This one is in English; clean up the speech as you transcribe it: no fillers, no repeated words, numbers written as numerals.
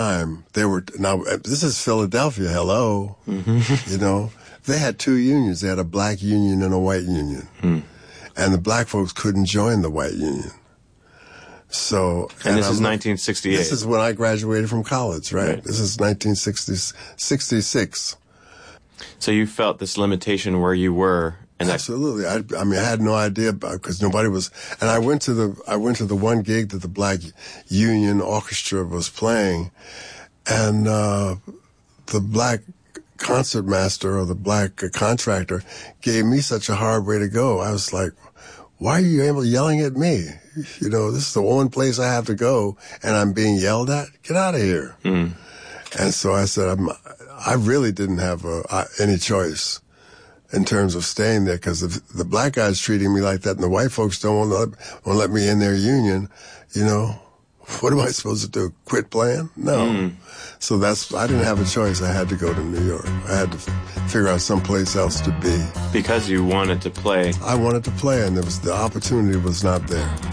time, now this is Philadelphia, hello. You know, they had two unions. They had a black union and a white union. And the black folks couldn't join the white union. So, and this is 1968. This is when I graduated from college, right? This is 1966. So you felt this limitation where you were, and absolutely. I mean, I had no idea because nobody was. And I went to the one gig that the Black Union Orchestra was playing, and the black concertmaster or the black contractor gave me such a hard way to go. I was like, why are you yelling at me? You know, this is the one place I have to go, and I'm being yelled at. Get out of here. And so I said, I really didn't have any choice in terms of staying there, because if the black guys treating me like that and the white folks don't want to let me in their union, you know, what am I supposed to do? Quit playing? No. So I didn't have a choice. I had to go to New York. I had to figure out someplace else to be. Because you wanted to play. I wanted to play, and the opportunity was not there.